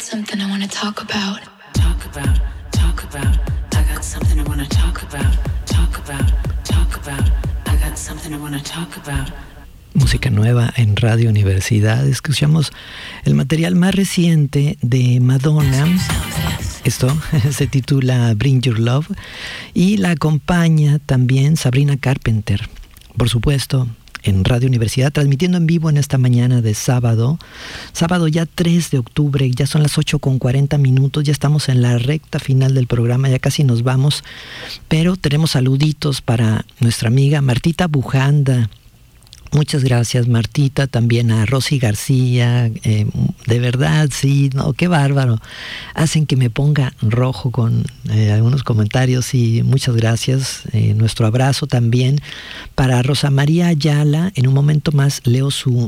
something I want to talk about. Talk about. I got something I want to talk about. Talk about. I got something I want to talk about. Música nueva en Radio Universidad. Escuchamos el material más reciente de Madonna. Esto se titula Bring Your Love y la acompaña también Sabrina Carpenter. Por supuesto, en Radio Universidad, transmitiendo en vivo en esta mañana de sábado ya 3 de octubre, ya son las 8:40, ya estamos en la recta final del programa, ya casi nos vamos, pero tenemos saluditos para nuestra amiga Martita Bujanda. Muchas gracias, Martita, también a Rosy García, de verdad, sí, no, qué bárbaro. Hacen que me ponga rojo con algunos comentarios y muchas gracias. Nuestro abrazo también para Rosa María Ayala. En un momento más leo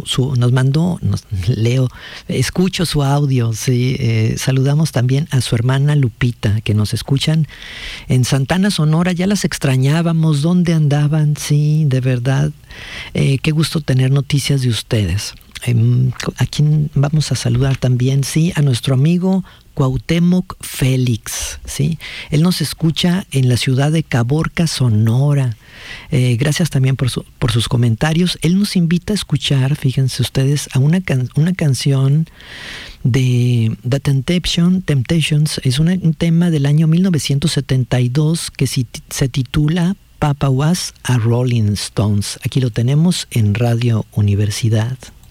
escucho su audio, sí. Saludamos también a su hermana Lupita, que nos escuchan en Santana, Sonora. Ya las extrañábamos, ¿dónde andaban? Sí, de verdad. Qué gusto tener noticias de ustedes. ¿A quién vamos a saludar también? Sí, a nuestro amigo Cuauhtémoc Félix, ¿sí? Él nos escucha en la ciudad de Caborca, Sonora. Gracias también por sus comentarios. Él nos invita a escuchar, fíjense ustedes, a una canción de The Temptations. Es un tema del año 1972 que se titula Papa Was a Rolling Stones. Aquí lo tenemos en Radio Universidad.